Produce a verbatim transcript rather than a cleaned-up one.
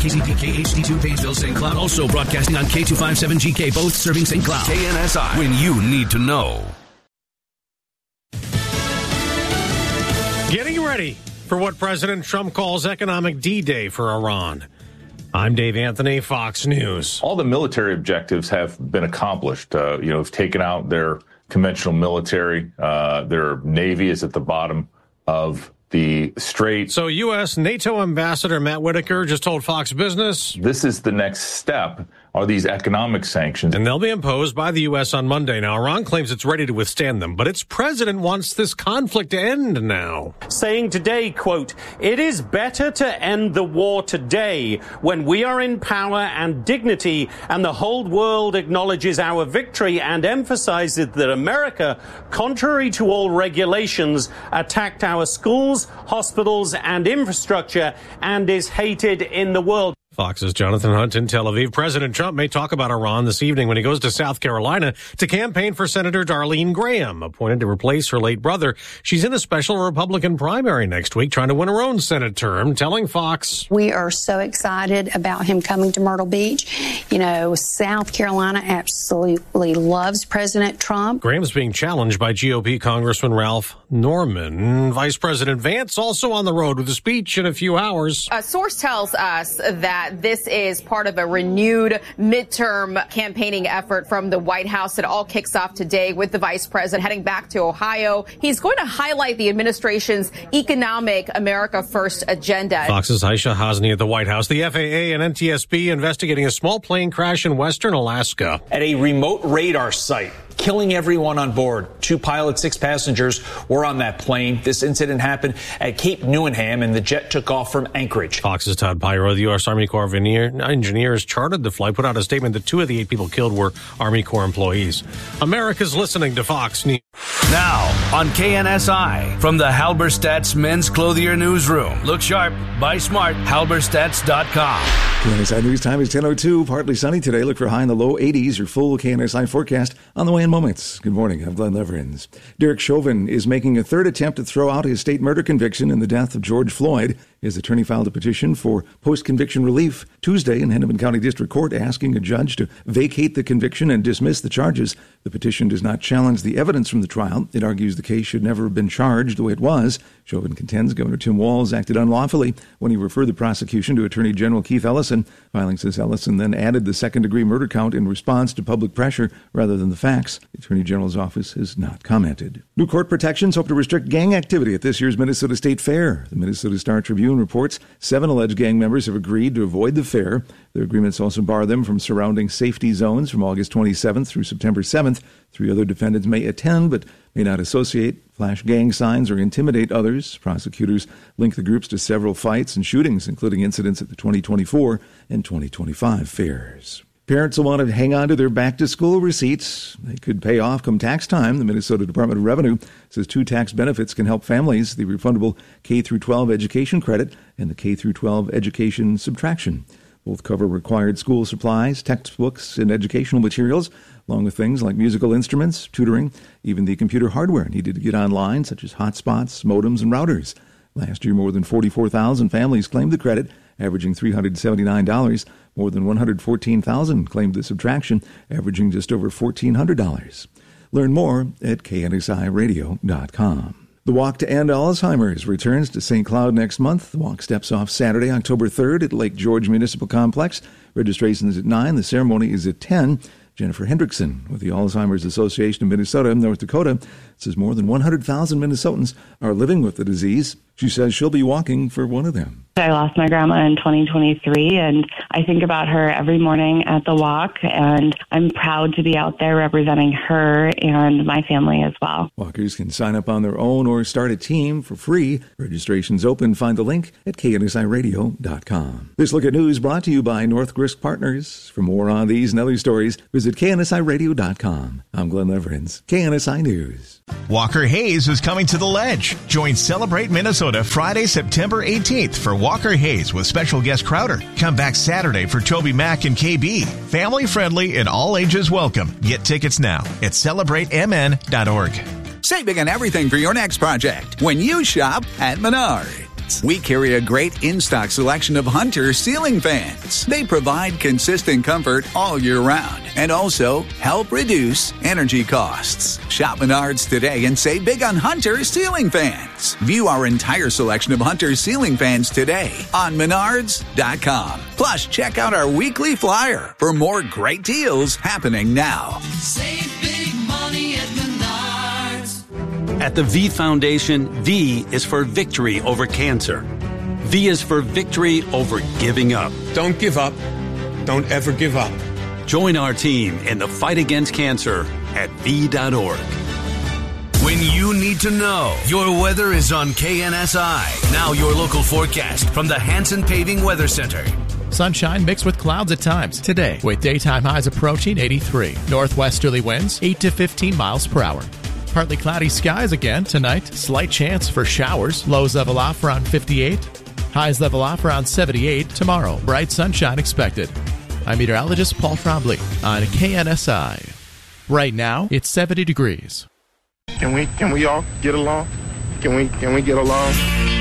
K Z P K H D two Painesville, Saint Cloud. Also broadcasting on K two fifty-seven G K, both serving Saint Cloud. K N S I, when you need to know. Getting ready for what President Trump calls economic D-Day for Iran. I'm Dave Anthony, Fox News. All the military objectives have been accomplished. Uh, you know, have taken out their conventional military. Uh, their Navy is at the bottom of the strait. So U S NATO Ambassador Matt Whitaker just told Fox Business, this is the next step, are these economic sanctions. And they'll be imposed by the U S on Monday. Now, Iran claims it's ready to withstand them, but its president wants this conflict to end now. Saying today, quote, it is better to end the war today when we are in power and dignity and the whole world acknowledges our victory and emphasizes that America, contrary to all regulations, attacked our schools, hospitals, and infrastructure and is hated in the world. Fox's Jonathan Hunt in Tel Aviv. President Trump may talk about Iran this evening when he goes to South Carolina to campaign for Senator Darlene Graham, appointed to replace her late brother. She's in a special Republican primary next week, trying to win her own Senate term, telling Fox, we are so excited about him coming to Myrtle Beach. You know, South Carolina absolutely loves President Trump. Graham's being challenged by G O P Congressman Ralph Norman. Vice President Vance also on the road with a speech in a few hours. A source tells us that this is part of a renewed midterm campaigning effort from the White House. It all kicks off today with the vice president heading back to Ohio. He's going to highlight the administration's economic America First agenda. Fox's Aisha Hasni at the White House. The F A A and N T S B investigating a small plane crash in western Alaska. At a remote radar site, killing everyone on board. Two pilots, six passengers were on that plane. This incident happened at Cape Newenham, and the jet took off from Anchorage. Fox's Todd Pyro. The U S Army Corps of Engineers chartered the flight, put out a statement that two of the eight people killed were Army Corps employees. America's listening to Fox News. Now on K N S I, from the Halberstadt's Men's Clothier Newsroom. Look sharp, buy smart, halberstadts dot com. K N S I News time is ten oh two. Partly sunny today. Look for high in the low eighties. Your full K N S I forecast on the way in moments. Good morning. I'm Glenn Leverins. Derek Chauvin is making a third attempt to throw out his state murder conviction in the death of George Floyd. His attorney filed a petition for post-conviction relief Tuesday in Hennepin County District Court, asking a judge to vacate the conviction and dismiss the charges. The petition does not challenge the evidence from the trial. It argues the case should never have been charged the way it was. Chauvin contends Governor Tim Walz acted unlawfully when he referred the prosecution to Attorney General Keith Ellison. Filing says Ellison then added the second-degree murder count in response to public pressure rather than the facts. The Attorney General's office has not commented. New court protections hope to restrict gang activity at this year's Minnesota State Fair. The Minnesota Star Tribune reports seven alleged gang members have agreed to avoid the fair. Their agreements also bar them from surrounding safety zones from August twenty-seventh through September seventh. Three other defendants may attend but may not associate, flash gang signs, or intimidate others. Prosecutors link the groups to several fights and shootings, including incidents at the twenty twenty-four and twenty twenty-five fairs. Parents will want to hang on to their back-to-school receipts. They could pay off come tax time. The Minnesota Department of Revenue says two tax benefits can help families: the refundable K through twelve education credit and the K through twelve education subtraction. Both cover required school supplies, textbooks, and educational materials, along with things like musical instruments, tutoring, even the computer hardware needed to get online, such as hotspots, modems, and routers. Last year, more than forty-four thousand families claimed the credit, averaging three hundred seventy-nine dollars. More than one hundred fourteen thousand claimed the subtraction, averaging just over fourteen hundred dollars. Learn more at K N S I radio dot com. The Walk to End Alzheimer's returns to Saint Cloud next month. The walk steps off Saturday, October third at Lake George Municipal Complex. Registration is at nine. The ceremony is at ten. Jennifer Hendrickson with the Alzheimer's Association of Minnesota and North Dakota says more than one hundred thousand Minnesotans are living with the disease. She says she'll be walking for one of them. I lost my grandma in twenty twenty-three, and I think about her every morning at the walk, and I'm proud to be out there representing her and my family as well. Walkers can sign up on their own or start a team for free. Registration's open. Find the link at K N S I radio dot com. This Look at News brought to you by North Grist Partners. For more on these and other stories, visit K N S I radio dot com. I'm Glenn Leverins, K N S I News. Walker Hayes is coming to the Ledge. Join Celebrate Minnesota Friday, September eighteenth for Walker Hayes with special guest Crowder. Come back Saturday for Toby Mac and K B. Family friendly and all ages welcome. Get tickets now at celebrate m n dot org. Saving on everything for your next project when you shop at Menard. fans. We carry a great in-stock selection of Hunter ceiling fans. They provide consistent comfort all year round and also help reduce energy costs. Shop Menards today and save big on Hunter ceiling fans. View our entire selection of Hunter ceiling fans today on menards dot com. Plus, check out our weekly flyer for more great deals happening now. Save big money at Menards. At the V Foundation, V is for victory over cancer. V is for victory over giving up. Don't give up. Don't ever give up. Join our team in the fight against cancer at V dot org. When you need to know, your weather is on K N S I. Now your local forecast from the Hanson Paving Weather Center. Sunshine mixed with clouds at times today, with daytime highs approaching eighty-three. Northwesterly winds eight to fifteen miles per hour. Partly cloudy skies again tonight. Slight chance for showers. Lows level off around fifty-eight. Highs level off around seventy-eight. Tomorrow, bright sunshine expected. I'm meteorologist Paul Trombley on K N S I. Right now, it's seventy degrees. Can we can we all get along? Can we can we get along?